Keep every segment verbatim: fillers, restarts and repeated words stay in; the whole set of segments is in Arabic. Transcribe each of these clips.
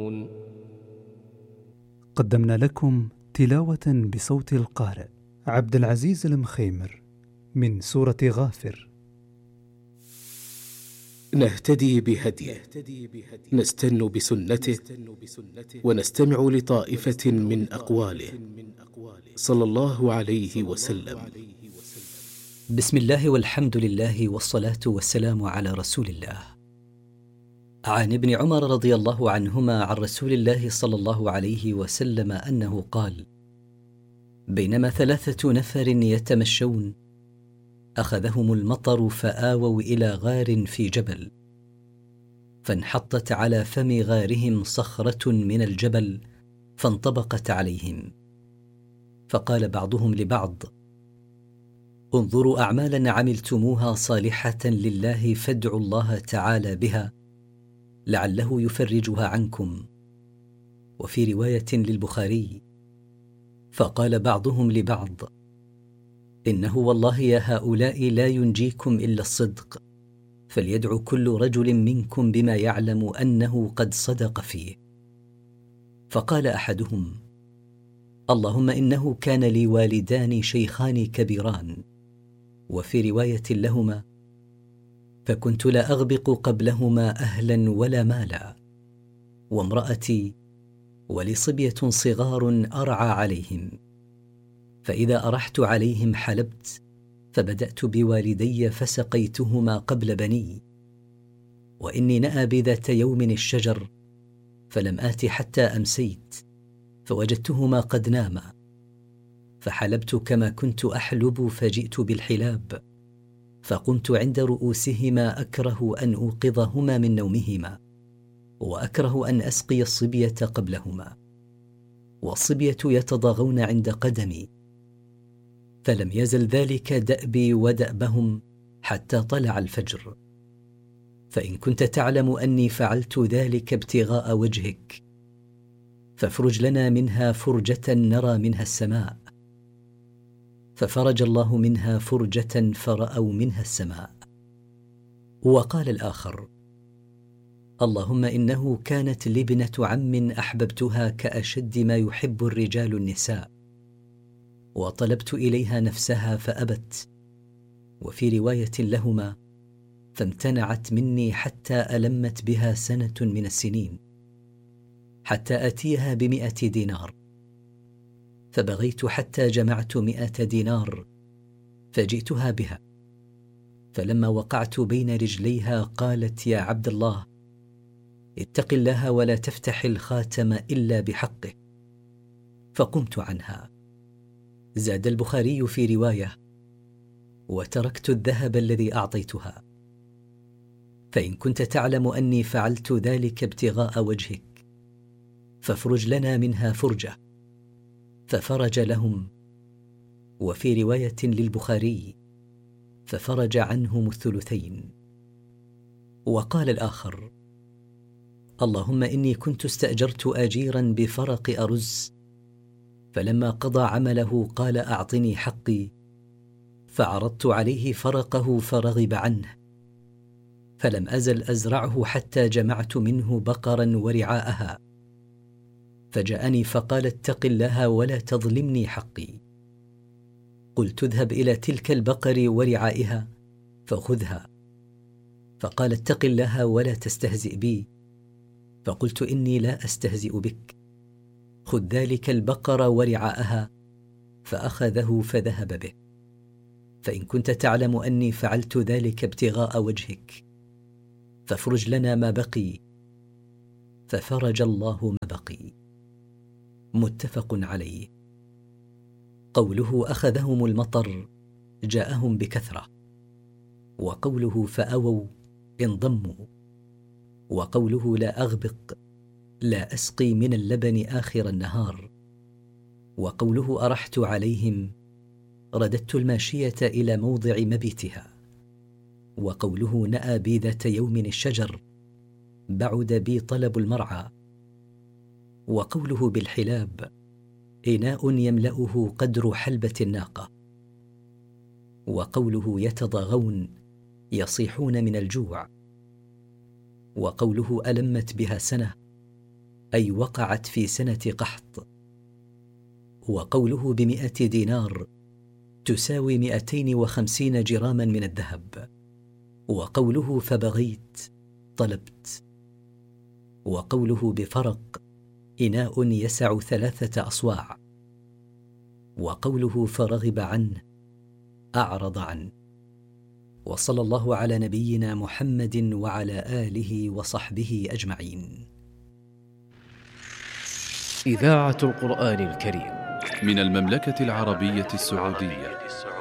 قدمنا لكم تلاوة بصوت القارئ عبد العزيز المخيمر من سورة غافر. نهتدي بهديه، نستن بسنته، ونستمع لطائفة من أقواله صلى الله عليه وسلم. بسم الله والحمد لله والصلاة والسلام على رسول الله. عن ابن عمر رضي الله عنهما عن رسول الله صلى الله عليه وسلم أنه قال: بينما ثلاثة نفر يتمشون أخذهم المطر فآووا إلى غار في جبل، فانحطت على فم غارهم صخرة من الجبل فانطبقت عليهم، فقال بعضهم لبعض: انظروا أعمالا عملتموها صالحة لله فادعوا الله تعالى بها لعله يفرجها عنكم. وفي رواية للبخاري: فقال بعضهم لبعض: إنه والله يا هؤلاء لا ينجيكم إلا الصدق، فليدعو كل رجل منكم بما يعلم أنه قد صدق فيه. فقال أحدهم: اللهم إنه كان لي والدان شيخان كبيران. وفي رواية لهما: فكنت لا أغبق قبلهما أهلا ولا مالا، وامرأتي ولي صبية صغار أرعى عليهم، فإذا أرحت عليهم حلبت، فبدأت بوالدي فسقيتهما قبل بني، وإني نأى ذات يوم الشجر فلم آت حتى أمسيت فوجدتهما قد ناما، فحلبت كما كنت أحلب فجئت بالحلاب، فقمت عند رؤوسهما أكره أن أوقظهما من نومهما، وأكره أن أسقي الصبية قبلهما، والصبية يتضاغون عند قدمي، فلم يزل ذلك دأبي ودأبهم حتى طلع الفجر. فإن كنت تعلم أني فعلت ذلك ابتغاء وجهك فافرج لنا منها فرجة نرى منها السماء. ففرج الله منها فرجة فرأوا منها السماء. وقال الآخر: اللهم إنه كانت لي ابنة عم أحببتها كأشد ما يحب الرجال النساء، وطلبت إليها نفسها فأبت. وفي رواية لهما: فامتنعت مني حتى ألمت بها سنة من السنين، حتى أتيها بمئة دينار، فبغيت حتى جمعت مئة دينار فجئتها بها، فلما وقعت بين رجليها قالت: يا عبد الله، اتق الله ولا تفتح الخاتم إلا بحقه، فقمت عنها. زاد البخاري في رواية: وتركت الذهب الذي أعطيتها. فإن كنت تعلم أني فعلت ذلك ابتغاء وجهك فافرج لنا منها فرجة، ففرج لهم. وفي رواية للبخاري: ففرج عنهم الثلثين. وقال الآخر: اللهم إني كنت استأجرت أجيرا بفرق أرز، فلما قضى عمله قال: أعطني حقي، فعرضت عليه فرقه فرغب عنه، فلم أزل أزرعه حتى جمعت منه بقرا ورعاءها، فجاءني فقال: اتق الله ولا تظلمني حقي. قلت: اذهب إلى تلك البقر ورعائها فخذها. فقال: اتق الله ولا تستهزئ بي. فقلت: إني لا أستهزئ بك، خذ ذلك البقر ورعاءها. فأخذه فذهب به. فإن كنت تعلم أني فعلت ذلك ابتغاء وجهك فافرج لنا ما بقي، ففرج الله ما بقي. متفق عليه. قوله أخذهم المطر جاءهم بكثرة، وقوله فأووا انضموا، وقوله لا أغبق لا أسقي من اللبن آخر النهار، وقوله أرحت عليهم رددت الماشية إلى موضع مبيتها، وقوله نأى بي ذات يوم الشجر بعد بي طلب المرعى، وقوله بالحلاب إناء يملأه قدر حلبة الناقة، وقوله يتضاغون يصيحون من الجوع، وقوله ألمت بها سنة أي وقعت في سنة قحط. وقوله بمئة دينار تساوي مئتين وخمسين جراما من الذهب. وقوله فبغيت طلبت. وقوله بفرق إناء يسع ثلاثة أصواع. وقوله فرغب عنه أعرض عنه. وصلى الله على نبينا محمد وعلى آله وصحبه أجمعين. إذاعة القرآن الكريم من المملكة العربية السعودية.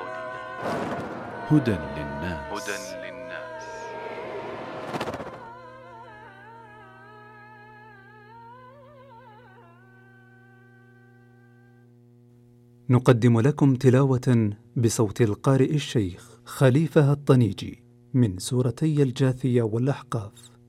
هدى للناس. نقدم لكم تلاوة بصوت القارئ الشيخ خليفة الطنيجي من سورتي الجاثية والأحقاف.